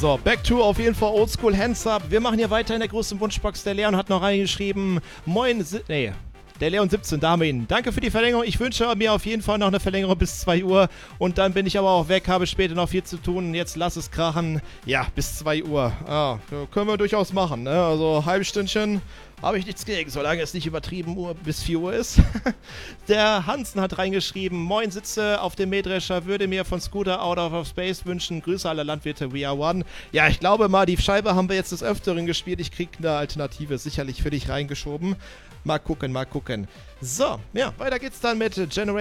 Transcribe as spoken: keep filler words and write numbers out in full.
So, Back to auf jeden Fall Oldschool Hands Up. Wir machen hier weiter in der großen Wunschbox. Der Leon hat noch reingeschrieben. Moin, si nee. Der Leon siebzehn, da haben wir ihn. Danke für die Verlängerung. Ich wünsche mir auf jeden Fall noch eine Verlängerung bis zwei Uhr. Und dann bin ich aber auch weg, habe später noch viel zu tun. Jetzt lass es krachen. Ja, bis zwei Uhr. Ah, können wir durchaus machen, ne? Also, halbes Stündchen habe ich nichts gegen, solange es nicht übertrieben Uhr bis vier Uhr ist. Der Hansen hat reingeschrieben, moin, sitze auf dem Mähdrescher, würde mir von Scooter Out of Space wünschen. Grüße alle Landwirte, we are one. Ja, ich glaube mal, die Scheibe haben wir jetzt des Öfteren gespielt. Ich kriege eine Alternative sicherlich für dich reingeschoben. Mal gucken, mal gucken. So, ja, weiter geht's dann mit Generation